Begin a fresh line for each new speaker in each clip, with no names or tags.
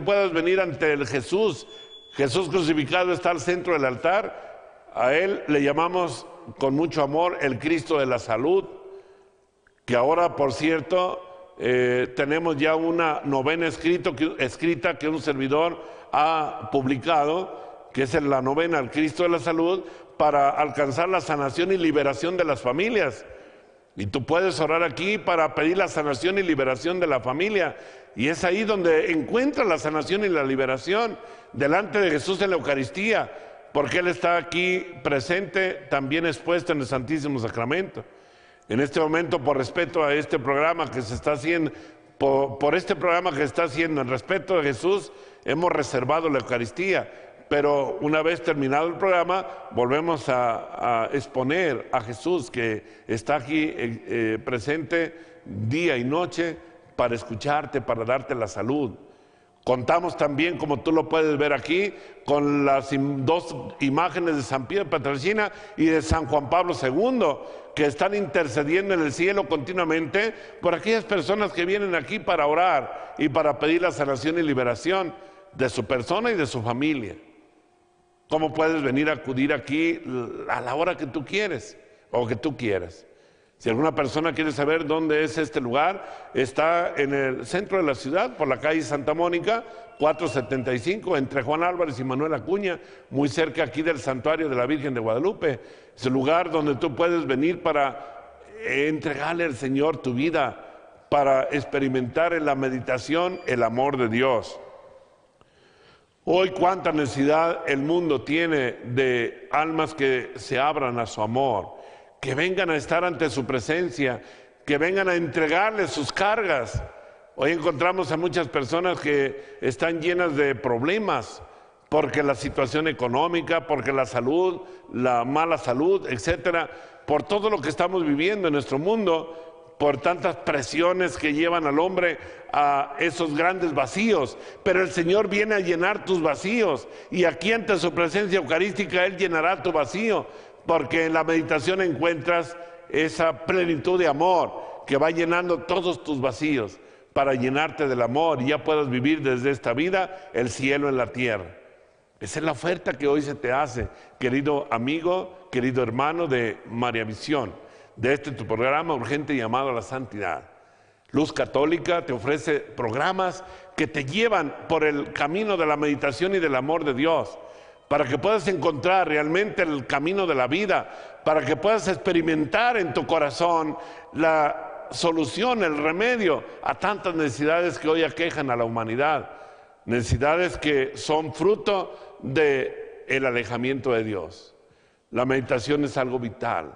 puedas venir ante el Jesús crucificado está al centro del altar. A Él le llamamos con mucho amor el Cristo de la salud, que ahora, por cierto, tenemos ya una novena escrita que un servidor ha publicado, que es la novena al Cristo de la salud, para alcanzar la sanación y liberación de las familias. Y tú puedes orar aquí para pedir la sanación y liberación de la familia. Y es ahí donde encuentras la sanación y la liberación, delante de Jesús en la Eucaristía, porque Él está aquí presente, también expuesto en el Santísimo Sacramento. En este momento, por respeto a este programa que se está haciendo, por este programa que se está haciendo, en respeto a Jesús, hemos reservado la Eucaristía. Pero una vez terminado el programa, volvemos a exponer a Jesús, que está aquí presente día y noche para escucharte, para darte la salud. Contamos también, como tú lo puedes ver aquí, con las dos imágenes de San Pietro Pietrelcina y de San Juan Pablo II, que están intercediendo en el cielo continuamente por aquellas personas que vienen aquí para orar y para pedir la sanación y liberación de su persona y de su familia. ¿Cómo puedes venir a acudir aquí a la hora que tú quieres o que tú quieras? Si alguna persona quiere saber dónde es este lugar, está en el centro de la ciudad, por la calle Santa Mónica, 475, entre Juan Álvarez y Manuel Acuña, muy cerca aquí del Santuario de la Virgen de Guadalupe. Es el lugar donde tú puedes venir para entregarle al Señor tu vida, para experimentar en la meditación el amor de Dios. Hoy cuánta necesidad el mundo tiene de almas que se abran a su amor, que vengan a estar ante su presencia, que vengan a entregarle sus cargas. Hoy encontramos a muchas personas que están llenas de problemas, porque la situación económica, porque la salud, la mala salud, etcétera, por todo lo que estamos viviendo en nuestro mundo, por tantas presiones que llevan al hombre a esos grandes vacíos. Pero el Señor viene a llenar tus vacíos, y aquí ante su presencia eucarística Él llenará tu vacío, porque en la meditación encuentras esa plenitud de amor que va llenando todos tus vacíos para llenarte del amor y ya puedas vivir desde esta vida el cielo en la tierra. Esa es la oferta que hoy se te hace, querido amigo, querido hermano de María Visión, de este tu programa urgente llamado a la santidad. Luz Católica te ofrece programas que te llevan por el camino de la meditación y del amor de Dios, para que puedas encontrar realmente el camino de la vida, para que puedas experimentar en tu corazón la solución, el remedio a tantas necesidades que hoy aquejan a la humanidad, necesidades que son fruto del alejamiento de Dios. La meditación es algo vital,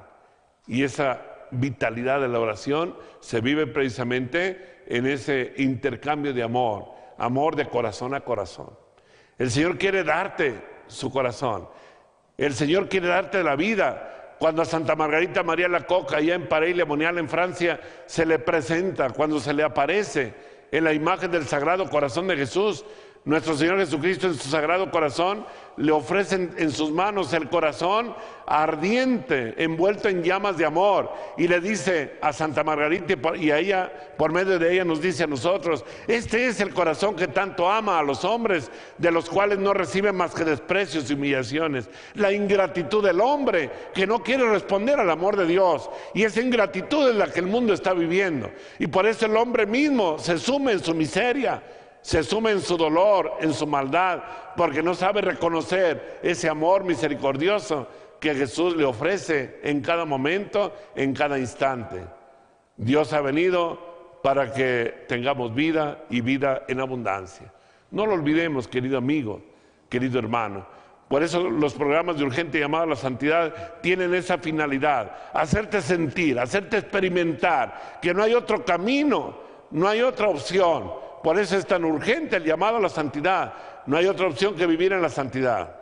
y esa vitalidad de la oración se vive precisamente en ese intercambio de amor, amor de corazón a corazón. El Señor quiere darte su corazón. El Señor quiere darte la vida. Cuando a Santa Margarita María Alacoque, allá en Paray-le-Monial, en Francia, se le presenta, cuando se le aparece en la imagen del Sagrado Corazón de Jesús, nuestro Señor Jesucristo en su Sagrado Corazón le ofrecen en sus manos el corazón ardiente, envuelto en llamas de amor, y le dice a Santa Margarita, y a ella, por medio de ella nos dice a nosotros: este es el corazón que tanto ama a los hombres, de los cuales no recibe más que desprecios y humillaciones. La ingratitud del hombre que no quiere responder al amor de Dios, y esa ingratitud es la que el mundo está viviendo, y por eso el hombre mismo se sume en su miseria, se sume en su dolor, en su maldad, porque no sabe reconocer ese amor misericordioso que Jesús le ofrece en cada momento, en cada instante. Dios ha venido para que tengamos vida y vida en abundancia. No lo olvidemos, querido amigo, querido hermano. Por eso los programas de urgente llamado a la santidad tienen esa finalidad: hacerte sentir, hacerte experimentar que no hay otro camino, no hay otra opción. Por eso es tan urgente el llamado a la santidad. No hay otra opción que vivir en la santidad.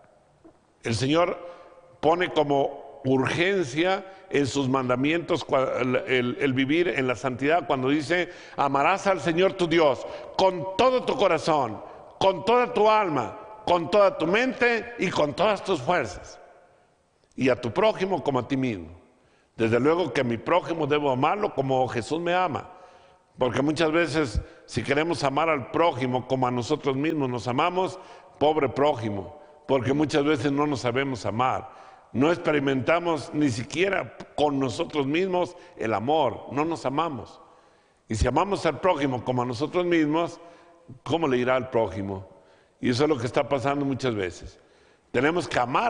El Señor pone como urgencia en sus mandamientos el vivir en la santidad, cuando dice: amarás al Señor tu Dios con todo tu corazón, con toda tu alma, con toda tu mente y con todas tus fuerzas, y a tu prójimo como a ti mismo. Desde luego que a mi prójimo debo amarlo como Jesús me ama, Porque muchas veces, si queremos amar al prójimo como a nosotros mismos nos amamos, pobre prójimo, porque muchas veces no nos sabemos amar. No experimentamos ni siquiera con nosotros mismos el amor, no nos amamos. Y si amamos al prójimo como a nosotros mismos, ¿cómo le irá al prójimo? Y eso es lo que está pasando muchas veces. Tenemos que amar